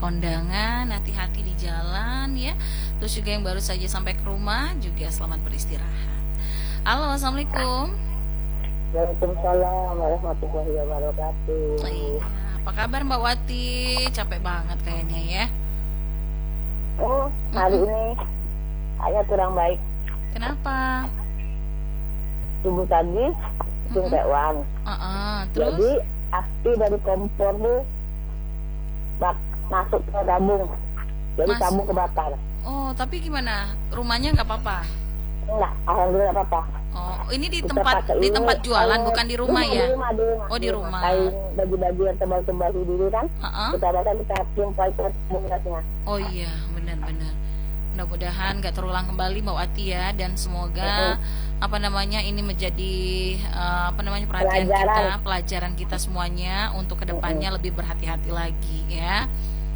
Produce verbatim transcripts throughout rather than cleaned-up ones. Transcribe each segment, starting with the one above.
kondangan, hati-hati di jalan ya. Terus juga yang baru saja sampai ke rumah juga selamat beristirahat. Halo, assalamualaikum. Waalaikumsalam warahmatullahi wabarakatuh. Iya, apa kabar Mbak Wati? Capek banget kayaknya ya. Oh, hari Mm-mm. ini saya kurang baik. Kenapa? Subuh tadi suntewan. Uh-uh, terus? Jadi api dari kompor tuh bak masuk ke tabung. Jadi Mas- tabung kebakar. Oh, tapi gimana? Rumahnya nggak apa-apa? Enggak, alhamdulillah nggak apa-apa. Oh, ini di Kita tempat pakai di ini, tempat jualan, kalau- bukan di rumah Di ya? rumah, di rumah. Oh, di rumah. Kain baju-baju yang tebal-tebal dulu kan. Uh-uh. Kita baca kita jumpai ke tabungnya. Oh iya, benar-benar. Mudah-mudahan nggak terulang kembali Mbak Wati ya, dan semoga apa namanya ini menjadi eh, apa namanya perhatian Pelajaran. kita, pelajaran kita semuanya untuk kedepannya lebih berhati-hati lagi ya.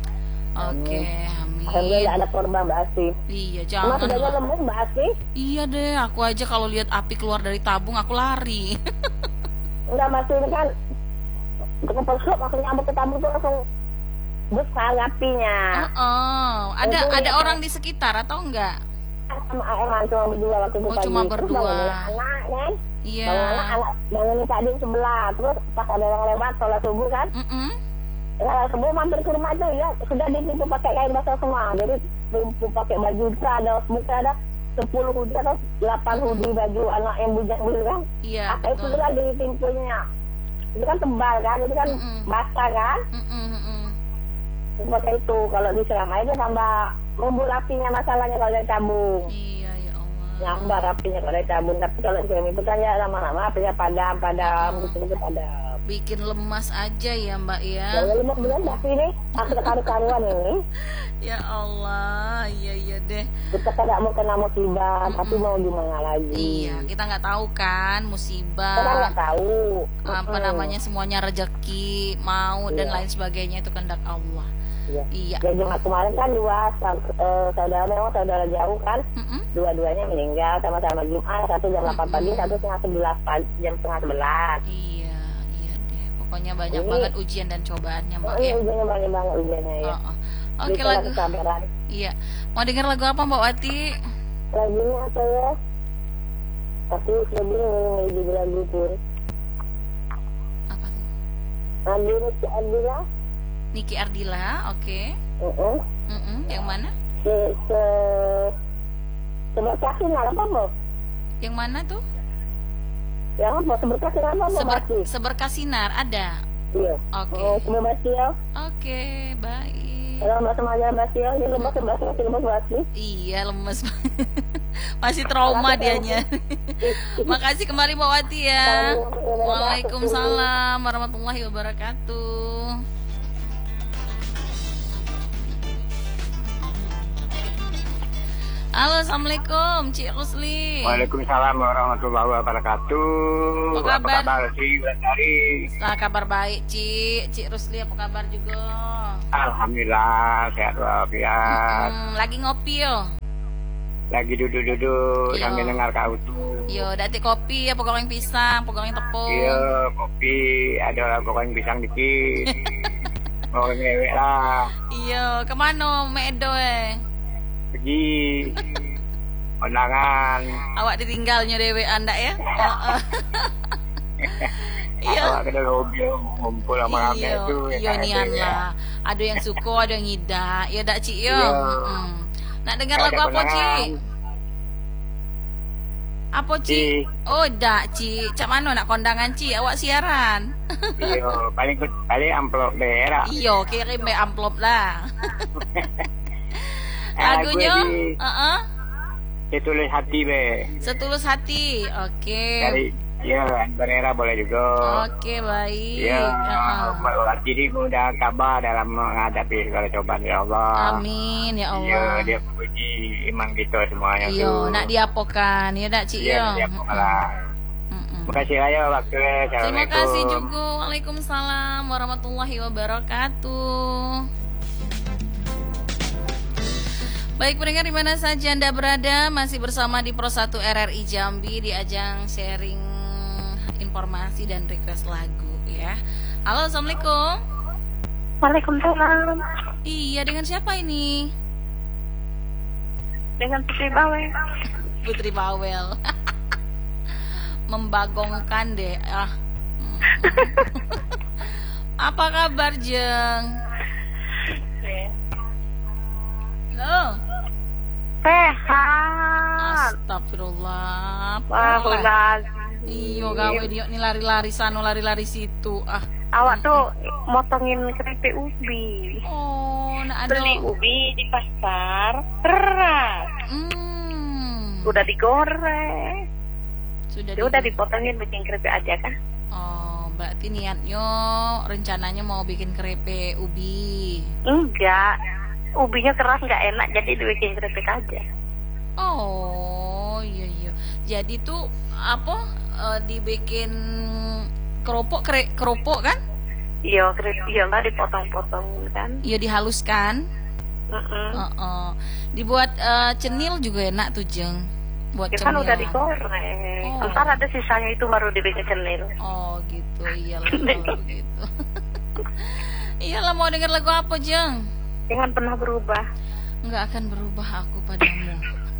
Oke, Alhamdulillah amin. ada korban Mbak Asi. Iya, Cuma jangan. sudahnya lah. lembut Mbak Asi. Iya deh, aku aja kalau lihat api keluar dari tabung aku lari. Enggak masih ini kan kompor sup langsung nyambut ke tabung tuh langsung besar apinya. Oh, ada Itu ada ya, orang di sekitar atau enggak? Sama Eman cuma berdua waktu itu Oh, pagi. cuma Terus berdua. bangunin anak kan. Iya. Bangun anak, anak bangunin tadi sebelah. Terus pas ada orang lewat sholat subuh kan. Mm-mm. Ya, sebelum mampir ke rumah itu ya sudah ditipu pakai kain basah semua. Jadi ditipu pakai baju buka ada buka ada sepuluh hoodie atau delapan hoodie baju anak yang bujang dulu kan. Iya, Apa itu betul. kan ditimpunya. Itu kan tebal kan, itu kan Mm-mm. basah kan. Mm-mm, mm-mm. Seperti itu, kalau disiram aja tambah ngumpul apinya masalahnya kalau dari tabung. Iya, ya Allah. Nyambar apinya kalau dari tabung, tapi kalau disiram itu kan ya lama-lama apinya padam, padam, gitu-gitu padam. Bikin lemas aja ya Mbak ya. Ya lima bulan mbak ini, aku karu-karuan ini. Ya Allah, iya iya deh. Kita tidak mau kena musibah, tapi mau gimana lagi. Iya, kita nggak tahu kan Kita kan musibah, nggak tahu. apa Mm-mm. namanya semuanya rezeki, mau dan Iya. lain sebagainya itu kehendak Allah. Iya. Iya. Ya Jumat kemarin kan dua sa- eh, saudara memang saudara jauh kan. Mm-mm. Dua-duanya meninggal sama-sama Jumat, satu jam delapan pagi, satu setengah sebelas pagi, jam setengah sebelas. Iya, iya deh. Pokoknya banyak Ini- banget ujian dan cobaannya Mbak Oh, ya. ini ujiannya banyak banget ujiannya ya. Oh, oh. Jadi Oke kalau lagu. kesabaran. Iya. Mau dengar lagu apa Mbak Wati? Lagunya apa ya? Tapi lebih menuju lagu pun. Apa tuh? Andi Niki Ardila. Niki Ardila, oke. Heeh. Mm-mm. Yang mana? Se se seberkah sinar apa mau? Yang mana tuh? Yang apa? Seberkah sinar apa mau? Seber, Masih? seberkas sinar ada. Iya. Oke. Oh, semua masih ya. Oke, baik. Kalau mbak semuanya masih ya, ini lemas sebelas masih lemas masih. Iya, lemes. Masih trauma dianya. Makasih kembali Mbak Wati ya. Waalaikumsalam warahmatullahi wabarakatuh. Halo, assalamualaikum, Cik Rusli. Waalaikumsalam warahmatullahi wabarakatuh. Apa kabar? Apa kabar sih, Wulandari? Nah, kabar baik, Cik. Cik Rusli apa kabar juga? Alhamdulillah sehat walafiat. Hmm, lagi ngopi yo. Lagi duduk-duduk Iya. sambil dengar kau tuh. Yo, dati kopi apa goreng pisang, apa goreng tepung? Iya, kopi ada goreng pisang dikit. Oh ngewek lah. Iya, kemana Medo eh? Pergi kondangan. Awak ditinggalnya dewe anda ya? Heeh. Iya. Awak kena lobby ngumpul sama kami Iya, itu. iya nian lah. Ada yang suka, ada yang ngidak. Ya dak Cik yo. Iya. Mm-mm. Nak dengar Ada lagu apa kondangan. Cik? Apa Cik? Cik. Oh dak Cik. Cak mana nak kondangan Cik? Awak siaran. Iya, paling paling amplop berak. Iyo, kirim be amplop lah. Lagu Lagunya, ini heeh. ditulis hati be. Setulus hati. Oke. Dari ya Banera boleh juga. Oke, baik. Ya, Heeh. berarti ini mudah kabar dalam menghadapi segala cobaan ya Allah. Amin ya Iya, Allah. dia puji iman kita semuanya Iyo, tuh. nak diapokan ya dak Cik Iya, yo. dia pengalah. Mm-mm. Makasih lah ya waktu. Terima kasih juga. Waalaikumsalam warahmatullahi wabarakatuh. Baik pendengar di mana saja Anda berada, masih bersama di Pro satu R R I Jambi di ajang sharing informasi dan request lagu ya. Halo, assalamualaikum. Waalaikumsalam. Iya, dengan siapa ini? Dengan Putri Bawel. Putri Bawel. Membagongkan deh. Ah. Hmm. Apa kabar, Jeng? Loh. Sehat. Astagfirullah. Wah, udah. Iyo gawe dia nih lari-lari sana lari-lari situ. Ah. Awak tuh motongin keripik ubi. Oh, nah ada. Beli ubi di pasar, beras. Hmm. Udah digoreng. Sudah Ya udah dipotongin bikin keripik aja kan? Oh, berarti niatnya rencananya mau bikin keripik ubi. Enggak. Ubinya keras nggak enak jadi dibikin keripik aja. Oh, iya iya. Jadi tuh apa eh, dibikin keropok kere, keropok kan? Iya, keripik iya lah dipotong-potong kan. Iya dihaluskan. Heeh. Heeh. Dibuat eh, cenil juga enak tuh, Jeng. Buat Ya kan udah cemilan. digoreng. Oh. Ntar ada sisanya itu baru dibikin cenil. Oh, gitu. Iyalah kalau begitu. Iyalah mau denger lagu apa, Jeng? Jangan pernah berubah. Enggak akan berubah aku padamu.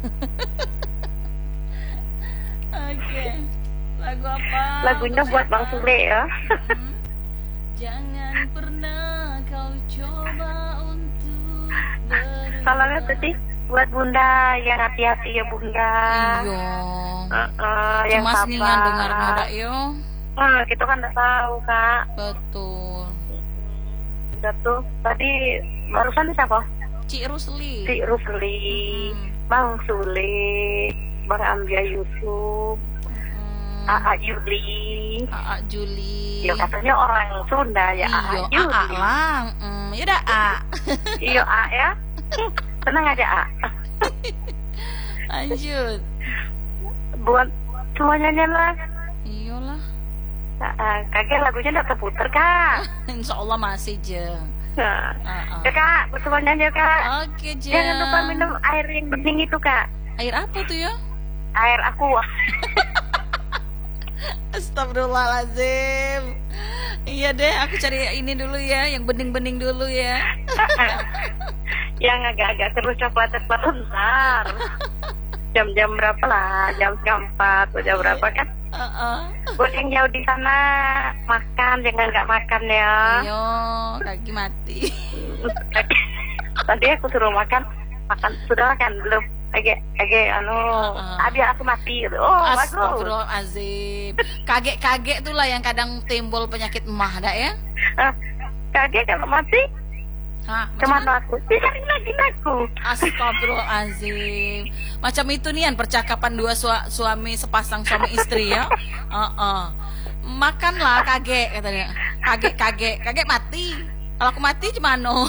Oke. Lagu apa? Lagunya Untuk buat siapa? Bang Sule ya. Hmm. Jangan pernah kau coba untuk berubah. Salahnya tadi buat Bunda yang hati-hati ya Bunda. Iya. Uh, yang Cemas nih yang dengar sabar. noda yo. Nah, kita kan nggak tahu kak. Betul. Udah tuh tadi barusan siapa? Cik Rusli. Si Rusli, Hmm. Bang Sule, Bang Ambia Yusuf, Hmm. Aa Yuli. Aa Juli. Ya katanya orang Sunda ya Aa Iyo, Yuli. Aa lang. Hmm, ya dah A. Iya A ya. Tenang aja A. Lanjut. Buat semuanya lah. Iyalah. Nah, kakek lagunya udah terputer kak. Insya Allah masih, Jeng. Nah, Uh-uh. ya kak, buat semuanya ya kak. Oke, Jeng. Jangan lupa minum air yang bening itu kak. Air apa tuh ya? Air aqua. Astagfirullahaladzim. Iya deh, aku cari ini dulu ya, yang bening-bening dulu ya. Yang agak-agak terus coklat-coklat ntar. Jam-jam berapa lah? Jam setengah empat atau jam berapa kan? Uh-uh. Buat yang jauh di sana makan, jangan nggak makan ya. Ayo, kaki mati. Tadi aku suruh makan, makan sudah makan belum? Agak, agak, anu, Uh-uh. abi aku mati. Oh, bagus. Astagfirullahaladzim. Kaget-kaget tuh lah yang kadang timbul penyakit emah, dak ya? Ah, kaget kalau mati, Hah, cuma macam mana? aku. Cari lagi aku. Astagfirullahaladzim. Macam itu nih percakapan dua sua- suami sepasang suami istri ya. Uh-uh. Makanlah kaget katanya. Kaget kaget kaget mati. Kalau aku mati gimana?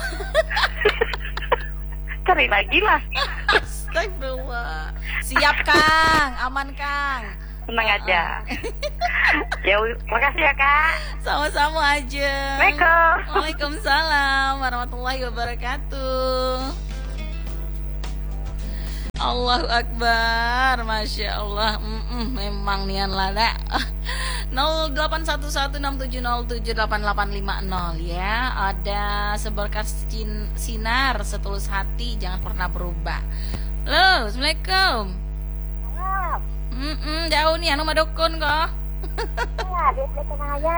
Cari lagi lah. Astagfirullah. Siap Kang, aman Kang. Tenang aja. Ya, makasih ya kak. Sama-sama aja. Assalamualaikum. Waalaikumsalam warahmatullahi wabarakatuh. Allahu Akbar, Masya Allah. Mm-mm, memang nian lada. nol delapan satu satu enam tujuh nol tujuh delapan delapan lima nol ya. Ada seberkas cin- sinar setulus hati, jangan pernah berubah. Halo, Assalamualaikum. Maaf. Mm-mm, jauh nih, anu madokon kok. Ya, dia tenang aja.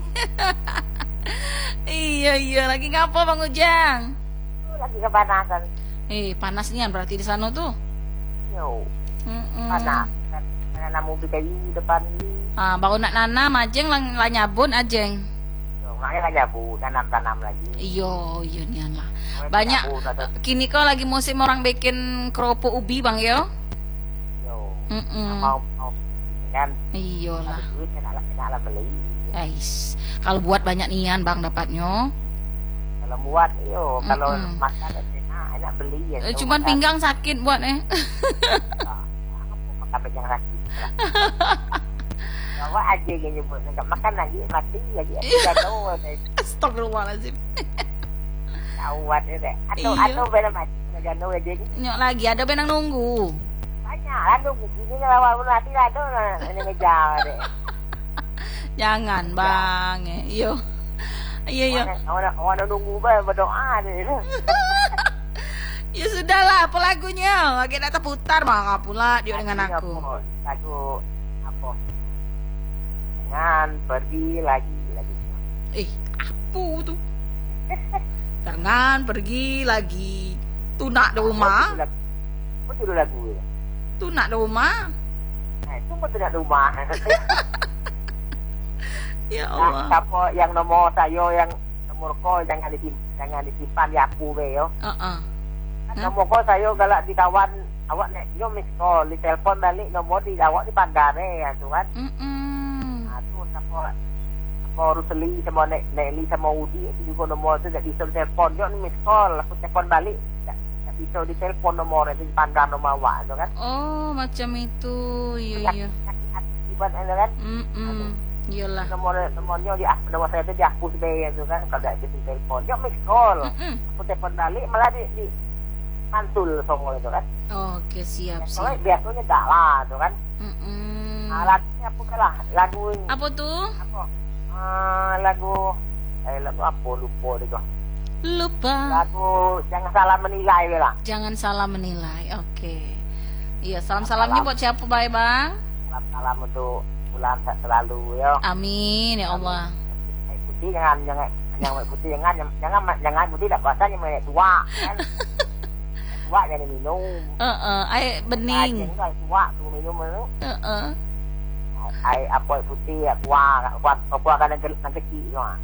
Iya iya, lagi ngapa Bang Ujang? Lagi kepanasan. Eh, panas nian berarti di sana tuh. Yo, Mm-mm. panas. Nanam ubi kayu depan. Ah, baru nak nanam ajeng lang lah nyabun ajeng. Yo, makanya nggak jabu, tanam-tanam lagi. Iyo, iya nian lah. Banyak kini kok lagi musim orang bikin keropok ubi Bang yo. Yo, Mm-mm. mau mau kan? Iyo lah. Ada duit kan ala ala beli. Guys, kalau buat banyak nian Bang dapatnya. Kalau buat, yo, kalau Mm-mm. makan enak, enak beli ya. Eh, Tuh, cuman makan. pinggang sakit buat eh. Makan pinggang sakit. Bawa aja yang nyebut, nggak makan lagi mati lagi. Tidak tahu, Astagfirullahaladzim. tawat itu deh. Atau Iya. atau bela mati, nggak tahu aja ini. Nyok lagi ada benang nunggu. Banyak, lalu begini ngelawan hati lalu ini ngejar deh. Jangan Bang. Eh. Iyo. Iya, iya. Orang orang nunggu bae berdoa ni. Ya sudahlah, apa lagunya? Lagi nak terputar maka pula dia dengan aku. Lagu apa? Jangan pergi lagi lagi. Eh, apa tu? Jangan pergi lagi. Tu nak di rumah? Apa tu lagu ni? Tu nak di rumah? Eh, tu pun tidak rumah. Ya Nah, Allah. siapa yang nomor saya yang nomor kau jangan disimpan, jangan disimpan di aku be yo. Heeh. Kan nomor kau saya galak dikawan awak nek yo miss call, di telepon balik nomor di awak di pandare ya tu kan. Mm-mm. Nah, tu siapa siapa Rusli sama nek Nelly sama Udi itu juga nomor tu tak bisa telepon yo miss call, aku telepon balik tak, tak bisa di telepon nomor itu di pandar nomor awak tu kan. Oh, macam itu. Iya, iya. Akibat itu kan. Mm-mm. Iyalah. Nomor nomornya di nomor saya tu dihapus deh tu kan kalau tak bisa telepon yo miss call. Mm-mm. Aku telepon balik malah di, di mantul songol itu kan. Oke, siap, Soalnya siap. biasanya enggak lah tu kan. Mm-mm. Nah, lagunya apa ke lah? Lagu Apa tuh? apa? Ah, lagu eh lagu apa lupa dia tu. Lupa. Lagu jangan salah menilai we lah. Jangan salah menilai. Oke. Iya, salam-salamnya buat siapa, Bye, Bang? Salam-salam untuk bulan tak selalu ya. Amin ya Allah. Eh, putih jangan jangan jangan putih jangan jangan jangan putih tak bahasanya minyak tua kan. Tua jangan minum. Heeh, air bening. Kan tua tu minum tu. Heeh. Ai apa putih tua tua tua kadang kadang kecil tu.